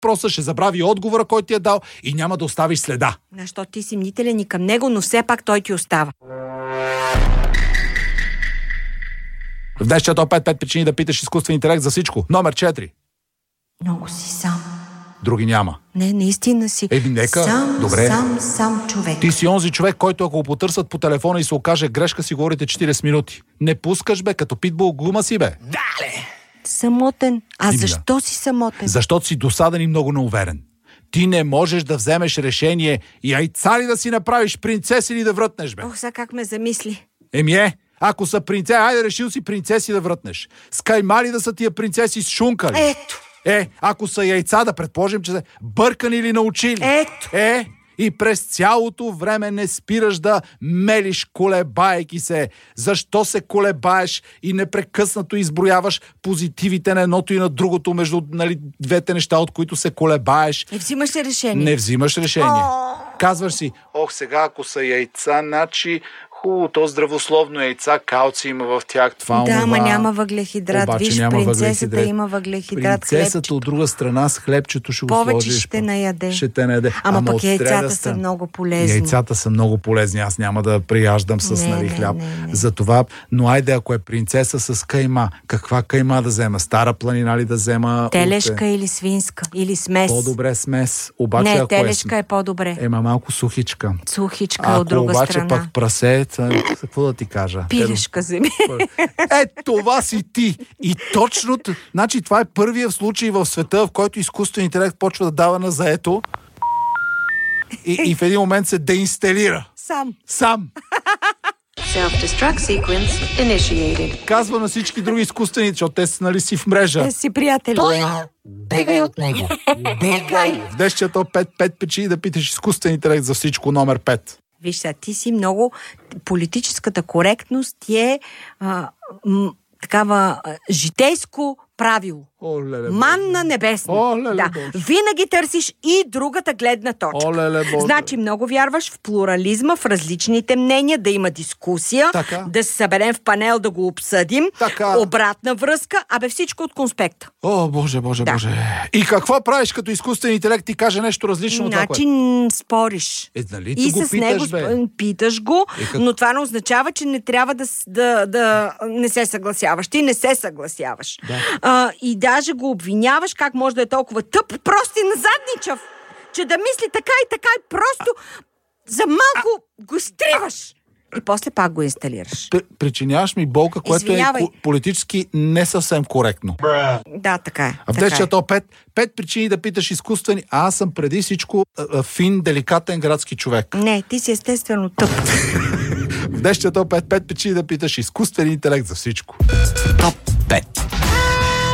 въпроса, ще забрави отговора, който ти е дал и няма да оставиш следа. Защото ти си мнителен и към него, но все пак той ти остава. В 10-5 причини да питаш изкуствен интелект за всичко. Номер 4. Много си сам. Други няма. Не, наистина си. Нека. Сам, добре. сам човек. Ти си онзи човек, който ако го потърсят по телефона и се окаже грешка, си говорите 40 минути. Не пускаш, бе, като питбул гума си, бе. Дале! Самотен. Защо си самотен? Защото си досаден и много неуверен. Ти не можеш да вземеш решение и яйца ли да си направиш, принцеси или да врътнеш, бе. Сега как ме замисли. Ако са принцеси, айде решил си принцеси да врътнеш. С кайма ли да са тия принцеси с шунка ли? Ето. Ако са яйца, да предположим, че са бъркани или научили. Ето. И през цялото време не спираш да мелиш, колебайки се. Защо се колебаеш и непрекъснато изброяваш позитивите на едното и на другото между двете неща, от които се колебаеш? Не взимаш ли решение? Не взимаш решение. Казваш си, сега ако са яйца, значи хубаво, то здравословно яйца, калци има в тях, това да, ама няма въглехидрат. Обаче виж, няма принцесата има въглехидрат. Принцесата от друга страна с хлебчето ще го сложиш. Повече ще наяде. Ще те наяде. Ама пък яйцата са много полезни. Яйцата са много полезни. Аз няма да прияждам с хляб. Затова, но айде, ако е принцеса с кайма, каква кайма да взема? Стара планина ли да взема? Телешка или свинска? Или смес? По-добре смес. Обаче, ако телешка е по-добре. Малко сухичка. Сухичка от друга страна. Ако обаче пък прасе, какво да ти кажа? Пилешка земи. Това си ти. И точно, значи това е първият случай в света, в който изкуствен интелект почва да дава на заето и в един момент се деинсталира. Сам. Self-destruct sequence initiated. Казва на всички други изкуствени, защото те са си в мрежа. Те си приятели. Бегай от него. Бегай. В 10-5 причини да питаш изкуствен интелект за всичко, номер 5. Виж сега, ти си много... Политическата коректност е такава житейско правило. Манна небесна. Винаги търсиш и другата гледна точка. Значи много вярваш в плурализма, в различните мнения, да има дискусия, да се съберем в панел да го обсъдим, обратна връзка, всичко от конспекта. Боже. И какво правиш като изкуствен интелект и каже нещо различно от това, което? Спориш. Нали и го с него питаш го, но това не означава, че не трябва да не се съгласяваш. Ти не се съгласяваш. И даже го обвиняваш как може да е толкова тъп, прост и назадничав, че да мисли така и просто за малко го стриваш. И после пак го инсталираш. Причиняваш ми болка, което е политически не съвсем коректно. Да, така е. В 10-5 причини да питаш изкуствени. Аз съм преди всичко фин, деликатен градски човек. Не, ти си естествено тъп. В 10-5 причини да питаш изкуствен интелект за всичко. Топ.